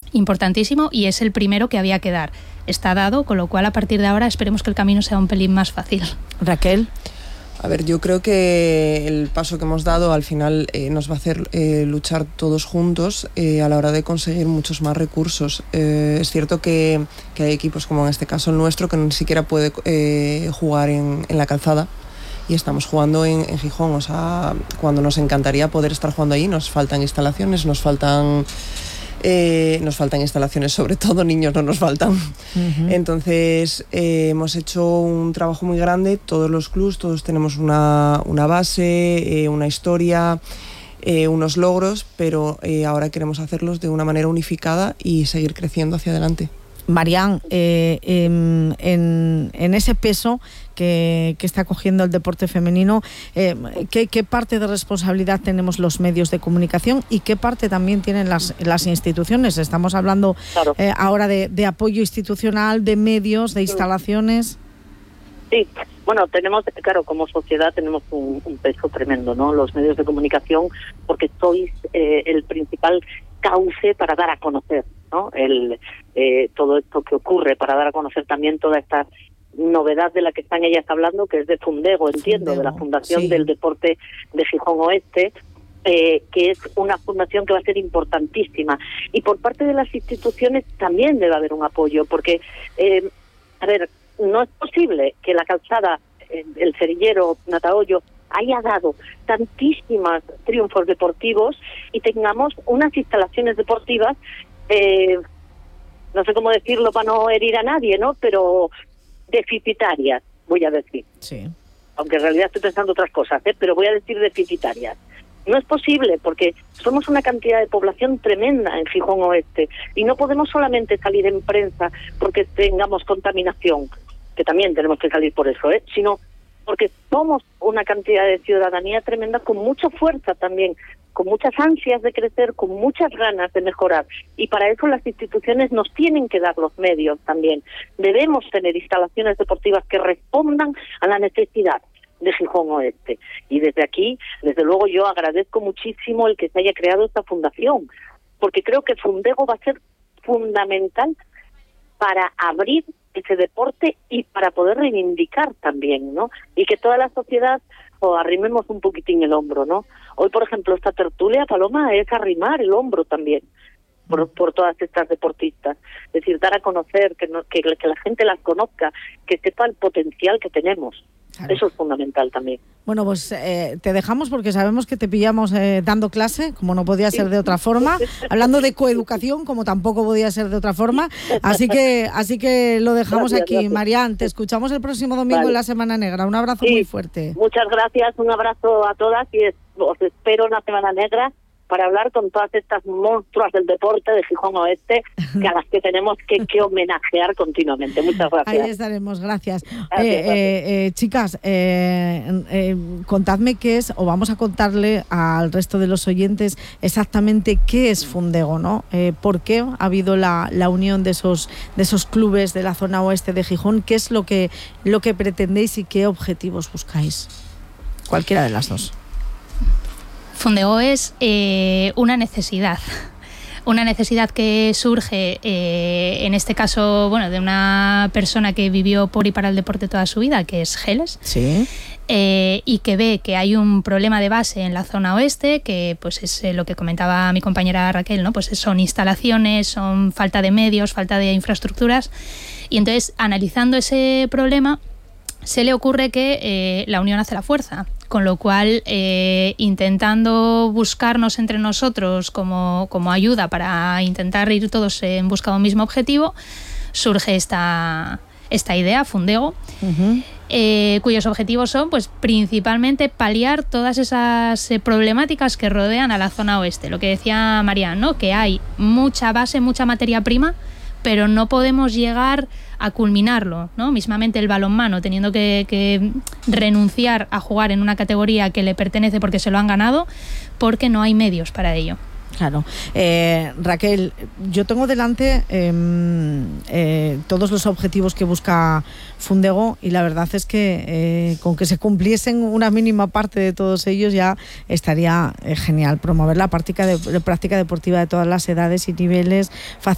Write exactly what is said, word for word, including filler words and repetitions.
importantísimo y es el primero que había que dar. Está dado, con lo cual a partir de ahora esperemos que el camino sea un pelín más fácil. Raquel. A ver, yo creo que el paso que hemos dado al final eh, nos va a hacer eh, luchar todos juntos eh, a la hora de conseguir muchos más recursos. Eh, es cierto que, que hay equipos, como en este caso el nuestro, que ni siquiera puede eh, jugar en, en la Calzada y estamos jugando en, en Gijón. O sea, cuando nos encantaría poder estar jugando allí, nos faltan instalaciones, nos faltan... Eh, nos faltan instalaciones, sobre todo niños no nos faltan. Uh-huh. Entonces eh, hemos hecho un trabajo muy grande, todos los clubs, todos tenemos una, una base, eh, una historia, eh, unos logros, pero eh, ahora queremos hacerlos de una manera unificada y seguir creciendo hacia adelante. Marián, eh, eh, en, en ese peso que, que está cogiendo el deporte femenino, eh, ¿qué, ¿qué parte de responsabilidad tenemos los medios de comunicación y qué parte también tienen las, las instituciones? Estamos hablando claro. eh, ahora de, de apoyo institucional, de medios, de instalaciones. Sí, bueno, tenemos, claro, como sociedad tenemos un, un peso tremendo, ¿no? Los medios de comunicación, porque sois eh, el principal cauce para dar a conocer, ¿no? El, eh, todo esto que ocurre, para dar a conocer también toda esta novedad de la que están ellas hablando, que es de Fundego, entiendo, Fundego, de la Fundación sí. del Deporte de Gijón Oeste, eh, que es una fundación que va a ser importantísima. Y por parte de las instituciones también debe haber un apoyo, porque, eh, a ver, no es posible que la Calzada, el Cerillero, Natahoyo, haya dado tantísimos triunfos deportivos y tengamos unas instalaciones deportivas, eh, no sé cómo decirlo para no herir a nadie, ¿no? Pero deficitarias, voy a decir. Sí. Aunque en realidad estoy pensando otras cosas, ¿eh? Pero voy a decir deficitarias. No es posible, porque somos una cantidad de población tremenda en Gijón Oeste y no podemos solamente salir en prensa porque tengamos contaminación, que también tenemos que salir por eso, ¿eh? Sino porque somos una cantidad de ciudadanía tremenda con mucha fuerza también, con muchas ansias de crecer, con muchas ganas de mejorar. Y para eso las instituciones nos tienen que dar los medios también. Debemos tener instalaciones deportivas que respondan a la necesidad de Gijón Oeste. Y desde aquí, desde luego, yo agradezco muchísimo el que se haya creado esta fundación, porque creo que Fundego va a ser fundamental para abrir ese deporte y para poder reivindicar también, ¿no? Y que toda la sociedad o arrimemos un poquitín el hombro, ¿no? Hoy, por ejemplo, esta tertulia, Paloma, es arrimar el hombro también por, por todas estas deportistas. Es decir, dar a conocer, que, no, que, que la gente las conozca, que sepa el potencial que tenemos. Claro. Eso es fundamental también. Bueno, pues eh, te dejamos porque sabemos que te pillamos eh, dando clase, como no podía ser de otra forma, hablando de coeducación, como tampoco podía ser de otra forma, así que así que lo dejamos gracias, aquí. Gracias. Marián, te escuchamos el próximo domingo vale. en la Semana Negra. Un abrazo sí. muy fuerte. Muchas gracias, un abrazo a todas y os espero en la Semana Negra para hablar con todas estas monstruas del deporte de Gijón Oeste, que a las que tenemos que, que homenajear continuamente. Muchas gracias. Ahí estaremos, gracias. gracias, eh, gracias. Eh, eh, chicas, eh, eh, contadme qué es, o vamos a contarle al resto de los oyentes exactamente qué es Fundego, ¿no? Eh, ¿Por qué ha habido la, la unión de esos, de esos clubes de la zona oeste de Gijón? ¿Qué es lo que, lo que pretendéis y qué objetivos buscáis? Cualquiera de las dos. Fundego es eh, una necesidad, una necesidad que surge, eh, en este caso, bueno, de una persona que vivió por y para el deporte toda su vida, que es Geles, sí. eh, y que ve que hay un problema de base en la zona oeste, que pues es eh, lo que comentaba mi compañera Raquel, ¿no? Pues son instalaciones, son falta de medios, falta de infraestructuras, y entonces, analizando ese problema, se le ocurre que eh, la unión hace la fuerza. Con lo cual, eh, intentando buscarnos entre nosotros como, como ayuda para intentar ir todos en busca de un mismo objetivo, surge esta, esta idea, Fundego, uh-huh. eh, cuyos objetivos son pues principalmente paliar todas esas eh, problemáticas que rodean a la zona oeste. Lo que decía Marián, ¿no? Que hay mucha base, mucha materia prima, pero no podemos llegar a culminarlo, ¿no? Mismamente el balonmano, teniendo que, que renunciar a jugar en una categoría que le pertenece porque se lo han ganado, porque no hay medios para ello. Claro. Eh, Raquel, yo tengo delante eh, eh, todos los objetivos que busca Fundego y la verdad es que eh, con que se cumpliesen una mínima parte de todos ellos ya estaría eh, genial. Promover la práctica, de, la práctica deportiva de todas las edades y niveles,